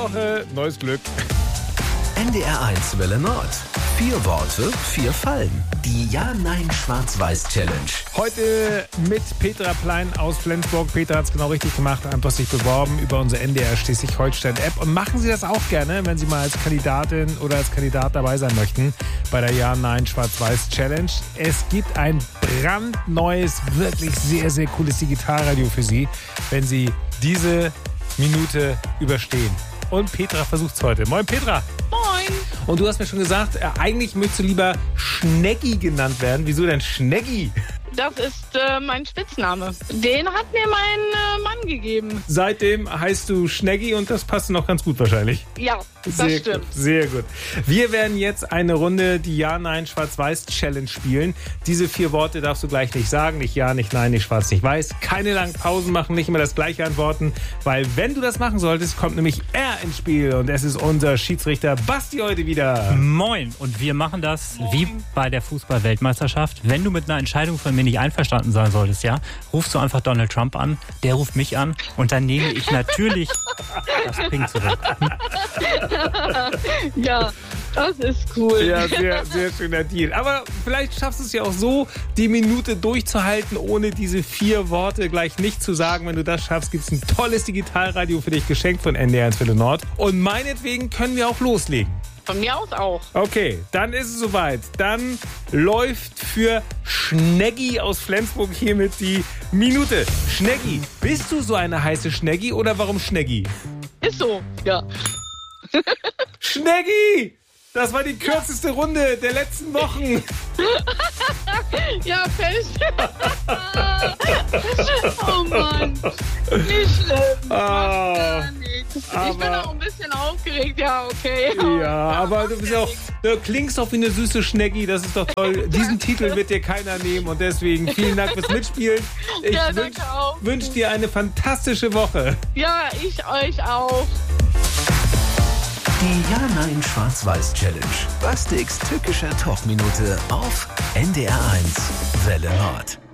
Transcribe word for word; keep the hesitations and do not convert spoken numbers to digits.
Woche, neues Glück. N D R eins Welle Nord. Vier Worte, vier Fallen. Die Ja-Nein-Schwarz-Weiß-Challenge. Heute mit Petra Plein aus Flensburg. Petra hat es genau richtig gemacht, einfach sich beworben über unsere N D R Schleswig-Holstein-App. Und machen Sie das auch gerne, wenn Sie mal als Kandidatin oder als Kandidat dabei sein möchten bei der Ja-Nein-Schwarz-Weiß-Challenge. Es gibt ein brandneues, wirklich sehr, sehr cooles Digitalradio für Sie, wenn Sie diese Minute überstehen. Und Petra versucht's heute. Moin Petra. Moin. Und du hast mir schon gesagt, äh, eigentlich möchtest du lieber Schneggi genannt werden. Wieso denn Schneggi? Das ist äh, mein Spitzname. Den hat mir mein äh, Mann gegeben. Seitdem heißt du Schneggi und das passt noch ganz gut wahrscheinlich. Ja, das Sehr stimmt. Gut, sehr gut. Wir werden jetzt eine Runde die Ja-Nein-Schwarz-Weiß-Challenge spielen. Diese vier Worte darfst du gleich nicht sagen. Nicht Ja, nicht Nein, nicht Schwarz, nicht Weiß. Keine langen Pausen machen, nicht immer das Gleiche antworten. Weil wenn du das machen solltest, kommt nämlich er ins Spiel. Und es ist unser Schiedsrichter Basti heute wieder. Moin. Und wir machen das wie bei der Fußball-Weltmeisterschaft. Wenn du mit einer Entscheidung von mir nicht einverstanden sein solltest, ja, rufst du einfach Donald Trump an. Der ruft mich an. Und dann nehme ich natürlich das Ping zurück. Ja, das ist cool. Ja, sehr, sehr schöner Deal. Aber vielleicht schaffst du es ja auch so, die Minute durchzuhalten, ohne diese vier Worte gleich nicht zu sagen. Wenn du das schaffst, gibt es ein tolles Digitalradio für dich geschenkt von N D R eins Welle Nord. Und meinetwegen können wir auch loslegen. Von mir aus auch. Okay, dann ist es soweit. Dann läuft für Schneggi aus Flensburg hiermit die Minute. Schneggi, bist du so eine heiße Schneggi oder warum Schneggi? Ist so, ja. Schneggi! Das war die kürzeste Runde der letzten Wochen. Ja, Pech. Oh Mann. Nicht schlimm. Ah, Gar nichts. Ich bin auch ein bisschen aufgeregt. Ja, okay. ja, aber du bist ja auch, du klingst doch wie eine süße Schneggi. Das ist doch toll. Diesen Titel wird dir keiner nehmen und deswegen vielen Dank fürs Mitspielen. Ich Ja, wünsche danke auch. wünsch dir eine fantastische Woche. Ja, ich euch auch. Die Ja-Nein-Schwarz-Weiß-Challenge. Bastiks tückischer Talkminute auf N D R eins Welle Nord.